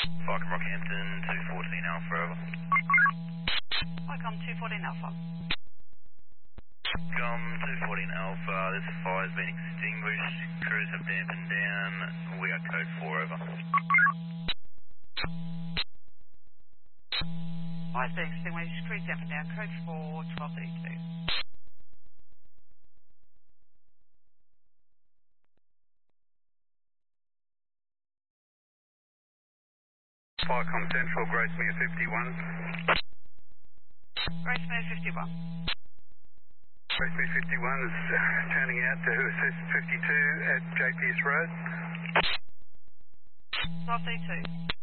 Falcon Rockhampton, 214 Alpha, over. Welcome 214 Alpha. Com 214 Alpha, this fire's been extinguished, crews have dampened down, we got code 4, over. Fire's being extinguished, crews dampened down, code 4, 1232. Firecom Central, Gracemere 51. Gracemere 51. Gracemere 51 is turning out to assist 52 at JPS Road. 1232.